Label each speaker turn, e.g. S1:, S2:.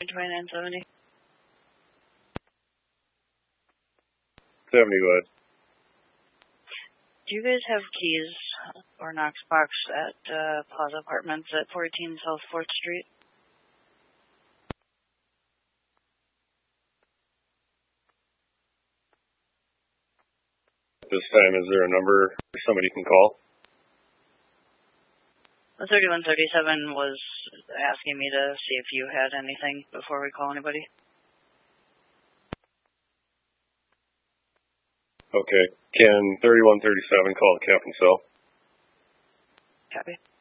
S1: 2970.
S2: 70, go ahead.
S1: Do you guys have keys or Knox box at Plaza Apartments at 14 South 4th Street?
S2: This time, is there a number somebody can call?
S1: The 3137 was asking me to see if you had anything before we call anybody.
S2: Okay. Can 3137 call the captain's cell?
S1: Copy.